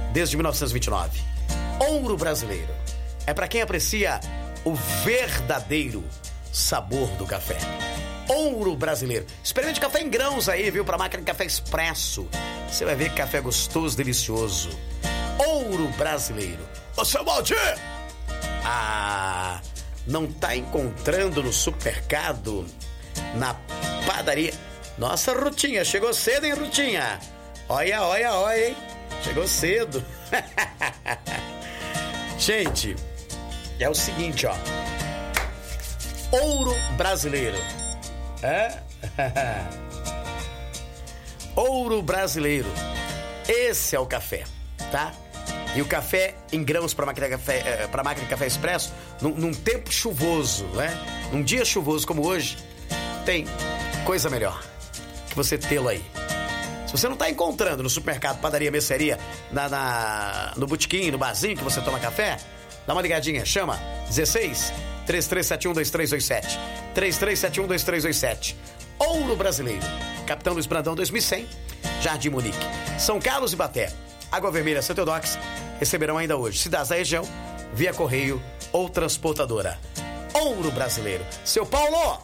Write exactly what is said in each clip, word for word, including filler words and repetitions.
desde mil novecentos e vinte e nove. Ouro Brasileiro. É para quem aprecia o verdadeiro sabor do café. Ouro Brasileiro. Experimente café em grãos aí, viu? Para máquina de café expresso. Você vai ver que café gostoso, delicioso. Ouro Brasileiro. Ô, seu Valdir! Ah, não tá encontrando no supermercado, na padaria? Nossa, Rutinha, chegou cedo, hein, Rutinha? Olha, olha, olha, hein? Chegou cedo. Gente, é o seguinte, ó. Ouro Brasileiro. É? Ouro Brasileiro. Esse é o café, tá? E o café em grãos para máquina de café, para máquina de café expresso, num, num tempo chuvoso, né? Num dia chuvoso como hoje, tem coisa melhor que você tê-lo aí. Se você não está encontrando no supermercado, padaria, mercearia, na, na, no botequim, no barzinho que você toma café, dá uma ligadinha, chama dezesseis, três três sete um, dois três dois sete, três três sete um, dois três dois sete. Ouro Brasileiro, Capitão Luiz Brandão dois mil e cem, Jardim Munique, São Carlos e Baté, Água Vermelha, São Teodox, receberão ainda hoje cidades da região, via correio ou transportadora. Ouro Brasileiro. Seu Paulo,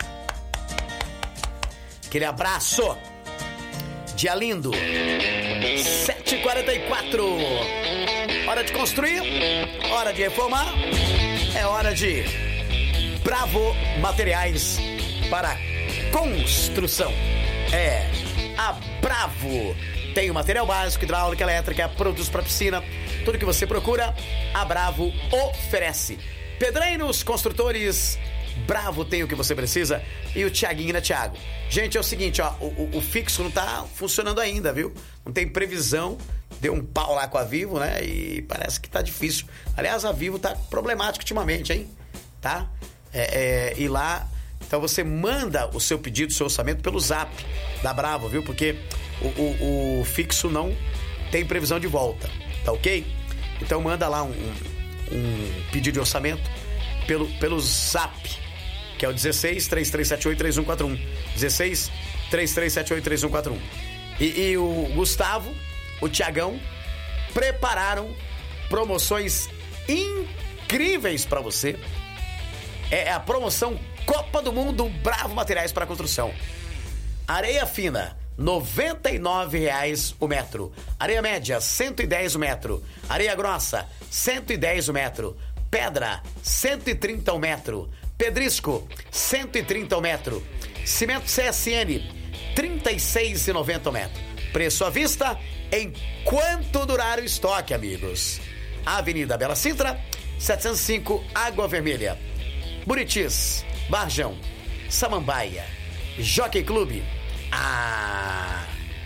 aquele abraço. Dia lindo, sete e quarenta e quatro. Hora de construir, hora de reformar, é hora de Bravo Materiais para construção. É, a Bravo tem o material básico, hidráulica, elétrica, produtos para piscina, tudo que você procura, a Bravo oferece. Pedreiros, construtores, Bravo tem o que você precisa. E o Thiaguinho, né, Thiago? Gente, é o seguinte, ó, o, o, o fixo não tá funcionando ainda, viu? Não tem previsão. Deu um pau lá com a Vivo, né? E parece que tá difícil. Aliás, a Vivo tá problemática ultimamente, hein? Tá? É, é, e lá, então você manda o seu pedido, o seu orçamento pelo Zap da Bravo, viu? Porque o, o, o fixo não tem previsão de volta, tá ok? Então manda lá um, um pedido de orçamento pelo, pelo Zap, que é o dezesseis, três três sete oito, três um quatro um. dezesseis, três três sete oito, três um quatro um. E, e o Gustavo, o Tiagão, prepararam promoções incríveis para você. É a promoção Copa do Mundo Bravo Materiais para Construção. Areia fina, noventa e nove reais o metro. Areia média, cento e dez o metro. Areia grossa, cento e dez o metro. Pedra, cento e trinta o metro. Pedrisco, cento e trinta o metro. Cimento C S N, trinta e seis reais e noventa o metro. Preço à vista enquanto durar o estoque, amigos. Avenida Bela Sintra, setecentos e cinco, Água Vermelha. Buritis, Varjão, Samambaia, Jockey Clube. Ah!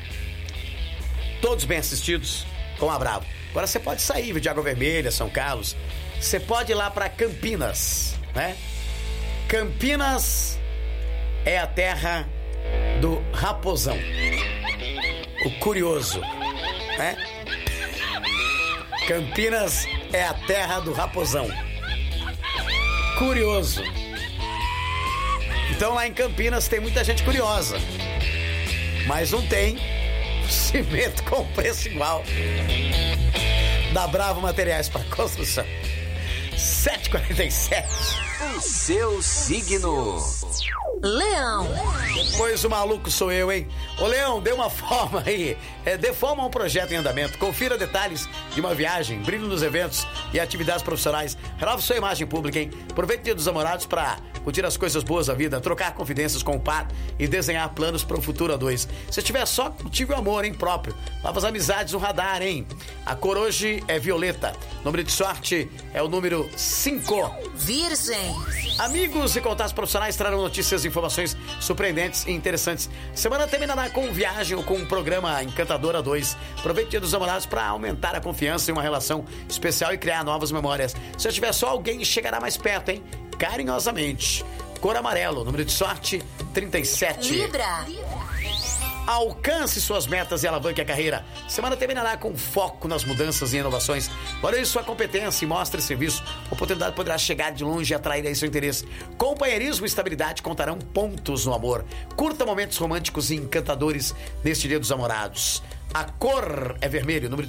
Todos bem assistidos com a Bravo. Agora você pode sair de Água Vermelha, São Carlos. Você pode ir lá para Campinas, né? Campinas é a terra do Raposão, o curioso, né? Campinas é a terra do Raposão, curioso. Então lá em Campinas tem muita gente curiosa, mas não tem cimento com preço igual da Bravo Materiais para Construção. sete e quarenta e sete. O seu signo. Leão. Pois o maluco sou eu, hein? Ô, Leão, dê uma forma aí. É, dê forma a um projeto em andamento. Confira detalhes de uma viagem, brilho nos eventos e atividades profissionais. Renove sua imagem pública, hein? Aproveite o Dia dos Namorados para curtir as coisas boas da vida, trocar confidências com o par e desenhar planos para o futuro a dois. Se tiver só, cultive o amor, hein, próprio. Novas amizades no radar, hein? A cor hoje é violeta. Número de sorte é o número cinco. Virgem. Amigos e contatos profissionais trarão notícias e informações surpreendentes e interessantes. Semana terminará com viagem ou com um programa Encantadora dois. Aproveite o Dia dos Namorados para aumentar a confiança em uma relação especial e criar novas memórias. Se eu tiver só, alguém chegará mais perto, hein? Carinhosamente. Cor amarelo, número de sorte trinta e sete. Libra. Alcance suas metas e alavanque a carreira. Semana terminará com foco nas mudanças e inovações. Valorize sua competência e mostre serviço. A oportunidade poderá chegar de longe e atrair aí seu interesse. Companheirismo e estabilidade contarão pontos no amor. Curta momentos românticos e encantadores neste Dia dos Namorados. A cor é vermelho, número